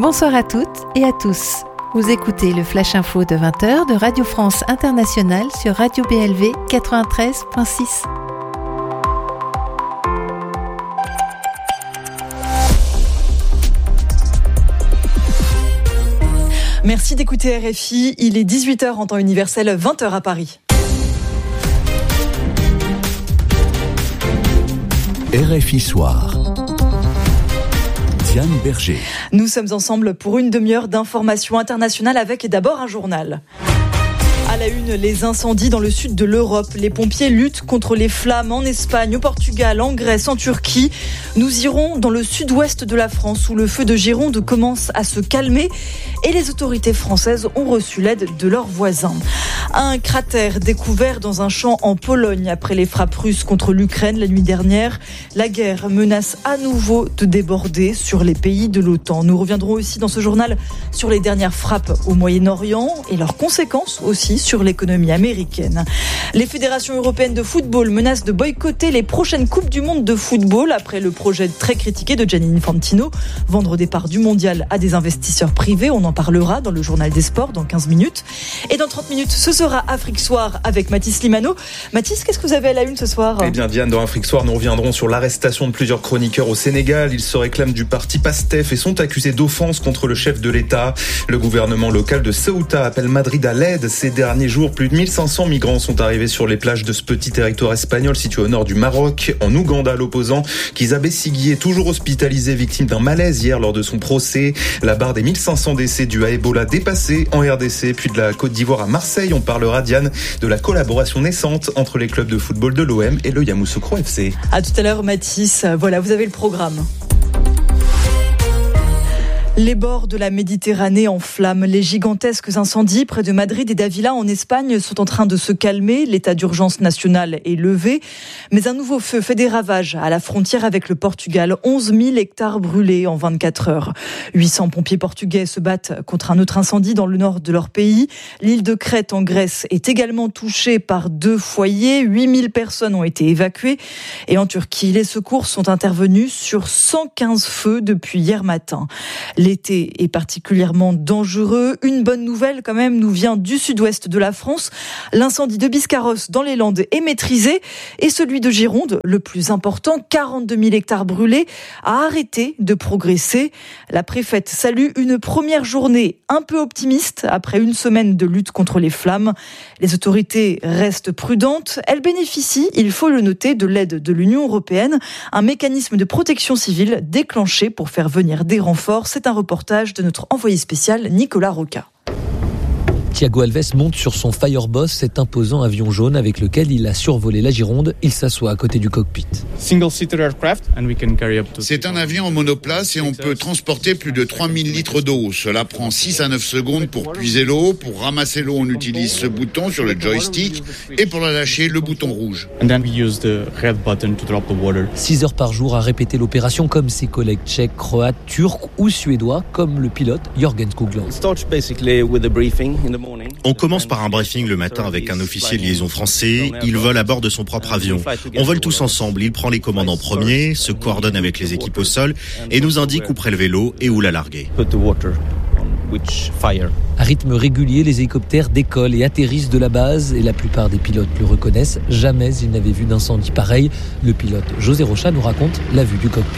Bonsoir à toutes et à tous. Vous écoutez le Flash Info de 20h de Radio France Internationale sur Radio BLV 93.6. Merci d'écouter RFI, il est 18h en temps universel, 20h à Paris. RFI Soir. Diane Berger. Nous sommes ensemble pour une demi-heure d'informations internationales avec d'abord un journal. À la une, les incendies dans le sud de l'Europe. Les pompiers luttent contre les flammes en Espagne, au Portugal, en Grèce, en Turquie. Nous irons dans le sud-ouest de la France où le feu de Gironde commence à se calmer et les autorités françaises ont reçu l'aide de leurs voisins. Un cratère découvert dans un champ en Pologne après les frappes russes contre l'Ukraine la nuit dernière. La guerre menace à nouveau de déborder sur les pays de l'OTAN. Nous reviendrons aussi dans ce journal sur les dernières frappes au Moyen-Orient et leurs conséquences aussi sur l'économie américaine. Les fédérations européennes de football menacent de boycotter les prochaines Coupes du Monde de football après le projet très critiqué de Gianni Infantino, vendre des parts du mondial à des investisseurs privés. On en parlera dans le journal des sports dans 15 minutes. Et dans 30 minutes, ce sera Afrique Soir avec Mathis Limano. Mathis, qu'est-ce que vous avez à la une ce soir ? Eh bien Diane, dans Afrique Soir, nous reviendrons sur l'arrestation de plusieurs chroniqueurs au Sénégal. Ils se réclament du parti PASTEF et sont accusés d'offense contre le chef de l'État. Le gouvernement local de Ceuta appelle Madrid à l'aide. Ces derniers jours, plus de 1500 migrants sont arrivés sur les plages de ce petit territoire espagnol situé au nord du Maroc. En Ouganda, l'opposant Kizza Besigye est toujours hospitalisé, victime d'un malaise hier lors de son procès. La barre des 1500 décès dus à Ebola dépassée en RDC, puis de la Côte d'Ivoire à Marseille. On parlera, Diane, de la collaboration naissante entre les clubs de football de l'OM et le Yamoussoukro FC. À tout à l'heure, Mathis. Voilà, vous avez le programme. Les bords de la Méditerranée en flammes. Les gigantesques incendies près de Madrid et d'Avila en Espagne sont en train de se calmer. L'état d'urgence national est levé. Mais un nouveau feu fait des ravages à la frontière avec le Portugal. 11 000 hectares brûlés en 24 heures. 800 pompiers portugais se battent contre un autre incendie dans le nord de leur pays. L'île de Crète en Grèce est également touchée par 2 foyers. 8 000 personnes ont été évacuées. Et en Turquie, les secours sont intervenus sur 115 feux depuis hier matin. L'été est particulièrement dangereux. Une bonne nouvelle quand même nous vient du sud-ouest de la France. L'incendie de Biscarrosse dans les Landes est maîtrisé et celui de Gironde, le plus important, 42 000 hectares brûlés, a arrêté de progresser. La préfète salue une première journée un peu optimiste après une semaine de lutte contre les flammes. Les autorités restent prudentes. Elles bénéficient, il faut le noter, de l'aide de l'Union européenne, un mécanisme de protection civile déclenché pour faire venir des renforts. C'est un reportage de notre envoyé spécial Nicolas Roca. Thiago Alves monte sur son Fireboss, cet imposant avion jaune avec lequel il a survolé la Gironde. Il s'assoit à côté du cockpit. C'est un avion en monoplace et on peut transporter plus de 3000 litres d'eau. Cela prend 6 à 9 secondes pour puiser l'eau. Pour ramasser l'eau, on utilise ce bouton sur le joystick et pour la lâcher, le bouton rouge. 6 heures par jour à répéter l'opération comme ses collègues tchèques, croates, turcs ou suédois, comme le pilote Jörgen Skoglund. On commence par un briefing le matin avec un officier de liaison français. Il vole à bord de son propre avion. On vole tous ensemble. Il prend les commandes en premier, se coordonne avec les équipes au sol et nous indique où prélever l'eau et où la larguer. À rythme régulier, les hélicoptères décollent et atterrissent de la base et la plupart des pilotes le reconnaissent. Jamais ils n'avaient vu d'incendie pareil. Le pilote José Rocha nous raconte la vue du cockpit.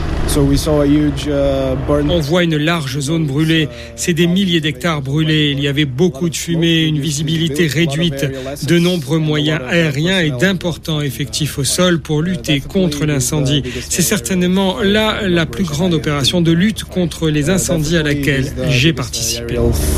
On voit une large zone brûlée. C'est des milliers d'hectares brûlés. Il y avait beaucoup de fumée, une visibilité réduite, de nombreux moyens aériens et d'importants effectifs au sol pour lutter contre l'incendie. C'est certainement là la plus grande opération de lutte contre les incendies à laquelle j'ai participé.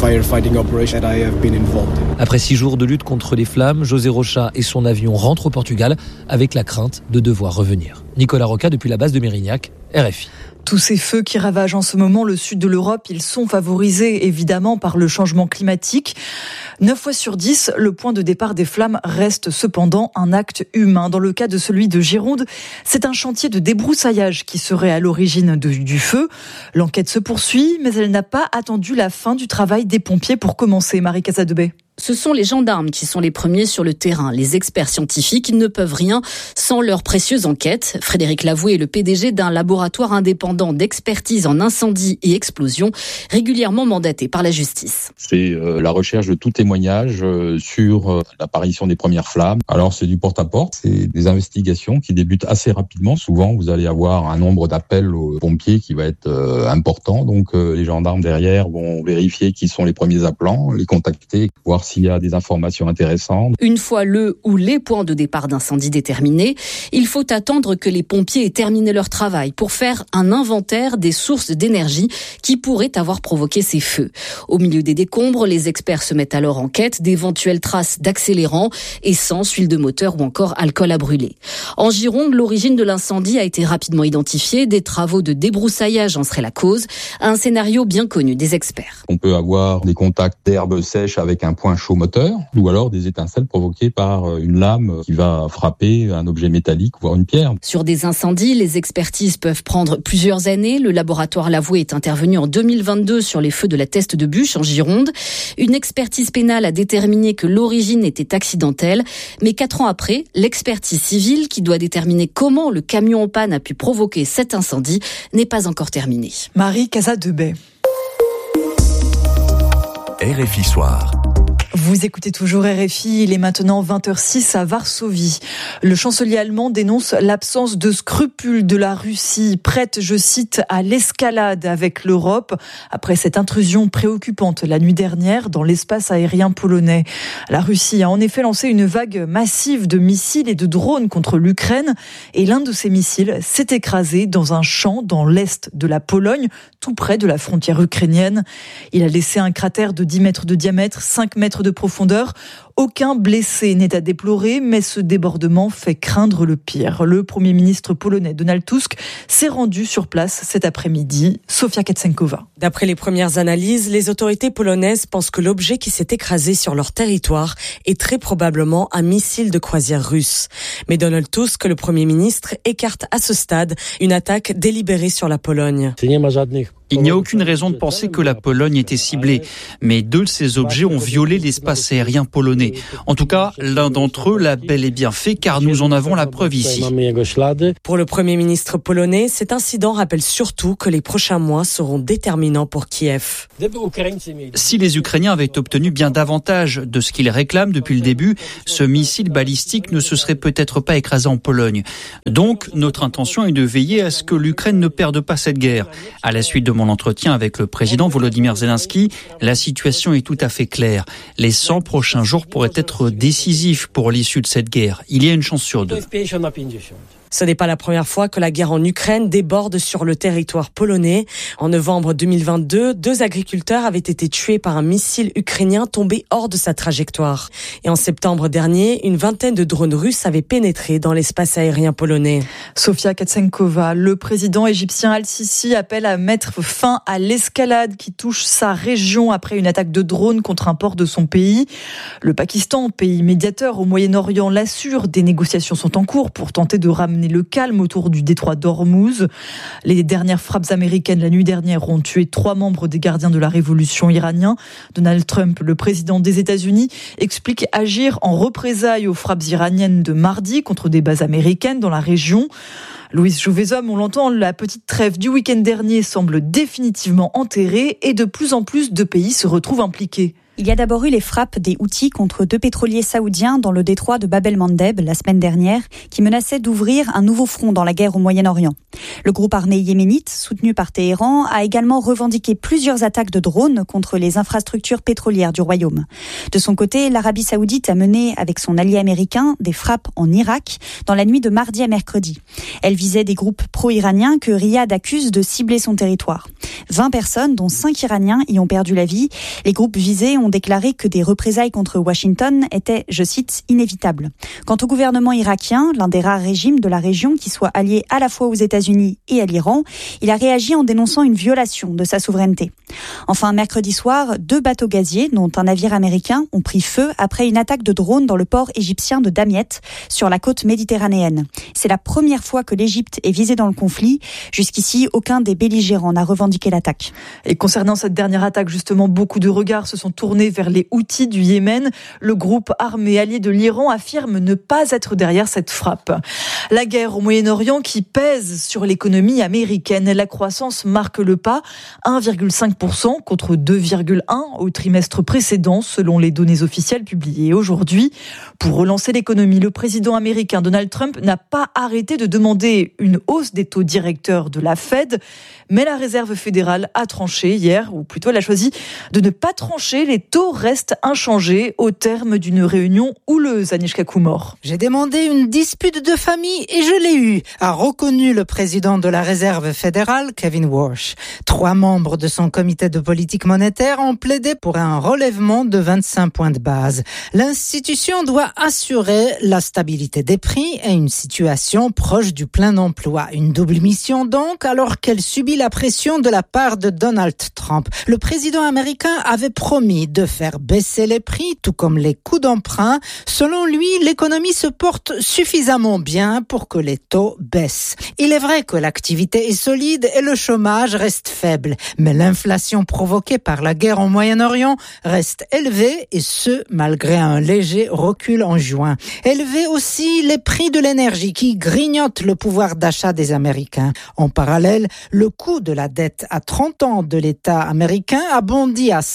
Après 6 jours de lutte contre les flammes, José Rocha et son avion rentrent au Portugal avec la crainte de devoir revenir. Nicolas Roca depuis la base de Mérignac, RFI. Tous ces feux qui ravagent en ce moment le sud de l'Europe, ils sont favorisés évidemment par le changement climatique. 9 fois sur 10, le point de départ des flammes reste cependant un acte humain. Dans le cas de celui de Gironde, c'est un chantier de débroussaillage qui serait à l'origine du feu. L'enquête se poursuit, mais elle n'a pas attendu la fin du travail des pompiers pour commencer. Marie Casadebey. Ce sont les gendarmes qui sont les premiers sur le terrain. Les experts scientifiques ne peuvent rien sans leur précieuse enquête. Frédéric Lavoué est le PDG d'un laboratoire indépendant d'expertise en incendie et explosion, régulièrement mandaté par la justice. C'est la recherche de tout témoignage sur l'apparition des premières flammes. Alors c'est du porte-à-porte, c'est des investigations qui débutent assez rapidement. Souvent vous allez avoir un nombre d'appels aux pompiers qui va être important. Donc les gendarmes derrière vont vérifier qui sont les premiers appelants, les contacter, voir s'il y a des informations intéressantes. Une fois le ou les points de départ d'incendie déterminés, il faut attendre que les pompiers aient terminé leur travail pour faire un inventaire des sources d'énergie qui pourraient avoir provoqué ces feux. Au milieu des décombres, les experts se mettent alors en quête d'éventuelles traces d'accélérants, essence, huile de moteur ou encore alcool à brûler. En Gironde, l'origine de l'incendie a été rapidement identifiée. Des travaux de débroussaillage en seraient la cause. Un scénario bien connu des experts. On peut avoir des contacts d'herbes sèches avec un point chaud moteur ou alors des étincelles provoquées par une lame qui va frapper un objet métallique, voire une pierre. Sur des incendies, les expertises peuvent prendre plusieurs années. Le laboratoire Lavoué est intervenu en 2022 sur les feux de la Teste de Buch en Gironde. Une expertise pénale a déterminé que l'origine était accidentelle. Mais 4 ans après, l'expertise civile qui doit déterminer comment le camion en panne a pu provoquer cet incendie n'est pas encore terminée. Marie Casadebay. RFI Soir. Vous écoutez toujours RFI, il est maintenant 20h06 à Varsovie. Le chancelier allemand dénonce l'absence de scrupules de la Russie, prête, je cite, à l'escalade avec l'Europe, après cette intrusion préoccupante la nuit dernière dans l'espace aérien polonais. La Russie a en effet lancé une vague massive de missiles et de drones contre l'Ukraine, et l'un de ces missiles s'est écrasé dans un champ dans l'est de la Pologne, tout près de la frontière ukrainienne. Il a laissé un cratère de 10 mètres de diamètre, 5 mètres de profondeur. Aucun blessé n'est à déplorer, mais ce débordement fait craindre le pire. Le Premier ministre polonais Donald Tusk s'est rendu sur place cet après-midi. Sofia Katsenkova. D'après les premières analyses, les autorités polonaises pensent que l'objet qui s'est écrasé sur leur territoire est très probablement un missile de croisière russe. Mais Donald Tusk, le Premier ministre, écarte à ce stade une attaque délibérée sur la Pologne. Il n'y a aucune raison de penser que la Pologne était ciblée, mais 2 de ces objets ont violé l'espace aérien polonais. En tout cas, l'un d'entre eux l'a bel et bien fait, car nous en avons la preuve ici. Pour le Premier ministre polonais, cet incident rappelle surtout que les prochains mois seront déterminants pour Kiev. Si les Ukrainiens avaient obtenu bien davantage de ce qu'ils réclament depuis le début, ce missile balistique ne se serait peut-être pas écrasé en Pologne. Donc, notre intention est de veiller à ce que l'Ukraine ne perde pas cette guerre. À la suite de mon entretien avec le président Volodymyr Zelensky, la situation est tout à fait claire. Les 100 prochains jours pourraient être décisifs pour l'issue de cette guerre. Il y a une chance sur 2. Ce n'est pas la première fois que la guerre en Ukraine déborde sur le territoire polonais. En novembre 2022, 2 agriculteurs avaient été tués par un missile ukrainien tombé hors de sa trajectoire. Et en septembre dernier, une vingtaine de drones russes avaient pénétré dans l'espace aérien polonais. Sofia Katsenkova, le président égyptien Al-Sisi appelle à mettre fin à l'escalade qui touche sa région après une attaque de drone contre un port de son pays. Le Pakistan, pays médiateur au Moyen-Orient, l'assure, des négociations sont en cours pour tenter de ramener le calme autour du détroit d'Ormuz. Les dernières frappes américaines la nuit dernière ont tué 3 membres des gardiens de la révolution iranien. Donald Trump, le président des États-Unis, explique agir en représailles aux frappes iraniennes de mardi contre des bases américaines dans la région. Louise Jouvezhomme, on l'entend, la petite trêve du week-end dernier semble définitivement enterrée et de plus en plus de pays se retrouvent impliqués. Il y a d'abord eu les frappes des Houthis contre 2 pétroliers saoudiens dans le détroit de Bab el-Mandeb la semaine dernière, qui menaçaient d'ouvrir un nouveau front dans la guerre au Moyen-Orient. Le groupe armé yéménite, soutenu par Téhéran, a également revendiqué plusieurs attaques de drones contre les infrastructures pétrolières du royaume. De son côté, l'Arabie saoudite a mené, avec son allié américain, des frappes en Irak dans la nuit de mardi à mercredi. Elle visait des groupes pro-iraniens que Riyad accuse de cibler son territoire. 20 personnes, dont 5 Iraniens, y ont perdu la vie. Les groupes visés ont déclaré que des représailles contre Washington étaient, je cite, inévitables. Quant au gouvernement irakien, l'un des rares régimes de la région qui soit allié à la fois aux États-Unis et à l'Iran, il a réagi en dénonçant une violation de sa souveraineté. Enfin, mercredi soir, 2 bateaux gaziers, dont un navire américain, ont pris feu après une attaque de drone dans le port égyptien de Damiet, sur la côte méditerranéenne. C'est la première fois que l'Égypte est visée dans le conflit. Jusqu'ici, aucun des belligérants n'a revendiqué critiqué l'attaque. Et concernant cette dernière attaque, justement, beaucoup de regards se sont tournés vers les Houthis du Yémen. Le groupe armé allié de l'Iran affirme ne pas être derrière cette frappe. La guerre au Moyen-Orient qui pèse sur l'économie américaine. La croissance marque le pas, 1,5% contre 2,1% au trimestre précédent, selon les données officielles publiées aujourd'hui. Pour relancer l'économie, le président américain Donald Trump n'a pas arrêté de demander une hausse des taux directeurs de la Fed, mais la Réserve fédérale a tranché hier, ou plutôt elle a choisi de ne pas trancher. Les taux restent inchangés au terme d'une réunion houleuse. Anishka Kumor. J'ai demandé une dispute de famille et je l'ai eue, a reconnu le président de la Réserve fédérale, Kevin Warsh. 3 membres de son comité de politique monétaire ont plaidé pour un relèvement de 25 points de base. L'institution doit assurer la stabilité des prix et une situation proche du plein emploi. Une double mission donc, alors qu'elle subit la pression de la part de Donald Trump. Le président américain avait promis de faire baisser les prix, tout comme les coûts d'emprunt. Selon lui, l'économie se porte suffisamment bien pour que les taux baissent. Il est vrai que l'activité est solide et le chômage reste faible, mais l'inflation provoquée par la guerre au Moyen-Orient reste élevée, et ce, malgré un léger recul en juin. Élevé aussi les prix de l'énergie qui grignotent le pouvoir d'achat des Américains. En parallèle, le coût de la dette à 30 ans de l'État américain a bondi à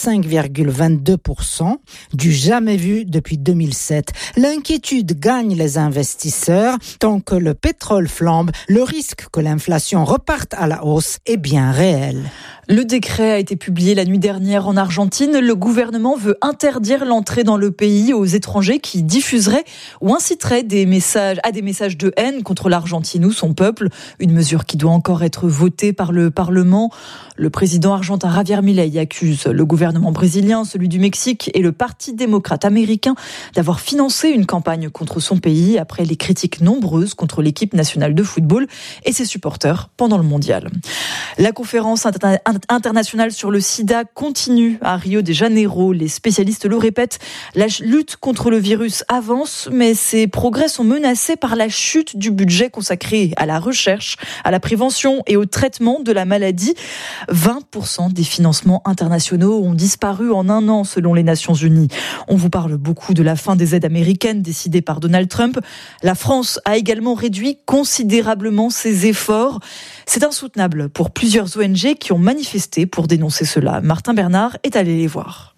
5,22%, du jamais vu depuis 2007. L'inquiétude gagne les investisseurs. Tant que le pétrole flambe, le risque que l'inflation reparte à la hausse est bien réel. Le décret a été publié la nuit dernière en Argentine. Le gouvernement veut interdire l'entrée dans le pays aux étrangers qui diffuseraient ou inciteraient des messages de haine contre l'Argentine ou son peuple. Une mesure qui doit encore être votée par le Parlement. Le président argentin Javier Milei accuse le gouvernement brésilien, celui du Mexique et le Parti démocrate américain d'avoir financé une campagne contre son pays après les critiques nombreuses contre l'équipe nationale de football et ses supporters pendant le mondial. La conférence internationale sur le sida continue à Rio de Janeiro. Les spécialistes le répètent, la lutte contre le virus avance, mais ses progrès sont menacés par la chute du budget consacré à la recherche, à la prévention et au traitement de la maladie. 20% des financements internationaux ont disparu en un an selon les Nations Unies. On vous parle beaucoup de la fin des aides américaines décidées par Donald Trump. La France a également réduit considérablement ses efforts. C'est insoutenable pour plusieurs ONG qui ont manifesté pour dénoncer cela. Martin Bernard est allé les voir.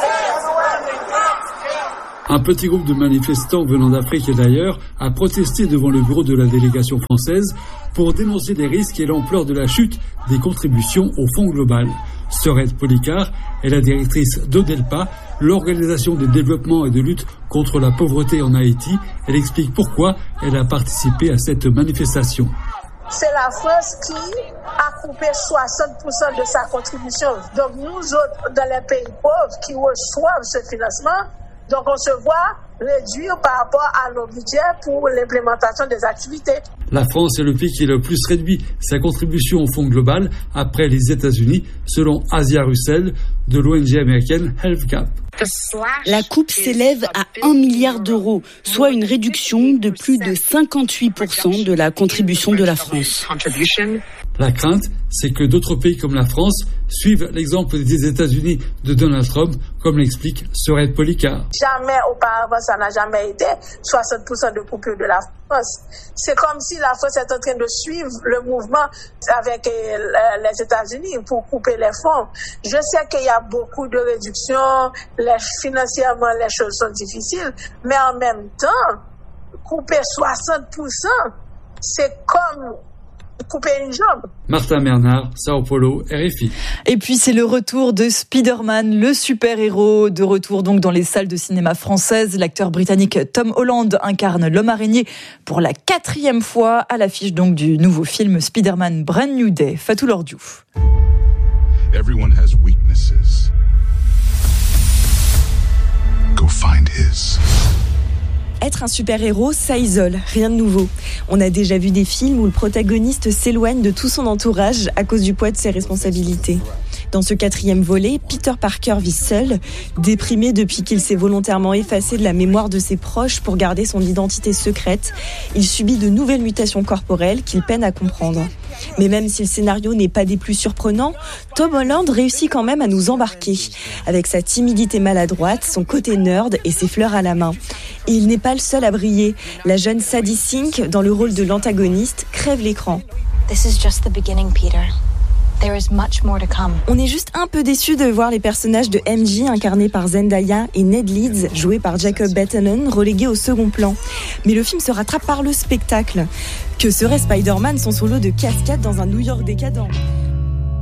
Un petit groupe de manifestants venant d'Afrique et d'ailleurs a protesté devant le bureau de la délégation française pour dénoncer les risques et l'ampleur de la chute des contributions au Fonds global. Sorette Policard est la directrice d'ODELPA, l'organisation de développement et de lutte contre la pauvreté en Haïti. Elle explique pourquoi elle a participé à cette manifestation. C'est la France qui a coupé 60% de sa contribution. Donc nous autres, dans les pays pauvres qui reçoivent ce financement, donc on se voit réduire par rapport à nos budgets pour l'implémentation des activités. La France est le pays qui a le plus réduit sa contribution au Fonds global après les États-Unis, selon Asia Russell de l'ONG américaine HealthCap. La coupe s'élève à 1 milliard d'euros, soit une réduction de plus de 58% de la contribution de la France. La crainte, c'est que d'autres pays comme la France suivent l'exemple des États-Unis de Donald Trump, comme l'explique Sorette Policard. Jamais auparavant, ça n'a jamais été 60% de coupure de la France. C'est comme si la France est en train de suivre le mouvement avec les États-Unis pour couper les fonds. Je sais qu'il y a beaucoup de réductions, financièrement les choses sont difficiles, mais en même temps, couper 60%, c'est comme couper une jambe. Martin Bernard, Sao Paulo, RFI. Et puis c'est le retour de Spider-Man, le super-héros, de retour donc dans les salles de cinéma françaises. L'acteur britannique Tom Holland incarne l'homme araignée pour la 4e fois à l'affiche donc du nouveau film Spider-Man Brand New Day. Fatou Lordiouf. Everyone has weaknesses. Go find his. Être un super-héros, ça isole, rien de nouveau. On a déjà vu des films où le protagoniste s'éloigne de tout son entourage à cause du poids de ses responsabilités. Dans ce 4e volet, Peter Parker vit seul, déprimé depuis qu'il s'est volontairement effacé de la mémoire de ses proches pour garder son identité secrète. Il subit de nouvelles mutations corporelles qu'il peine à comprendre. Mais même si le scénario n'est pas des plus surprenants, Tom Holland réussit quand même à nous embarquer, avec sa timidité maladroite, son côté nerd et ses fleurs à la main. Et il n'est pas le seul à briller. La jeune Sadie Sink, dans le rôle de l'antagoniste, crève l'écran. This is just the beginning, Peter. There is much more to come. On est juste un peu déçus de voir les personnages de MJ incarnés par Zendaya et Ned Leeds joués par Jacob Batalon relégués au second plan. Mais le film se rattrape par le spectacle. Que serait Spider-Man sans son lot de cascades dans un New York décadent ?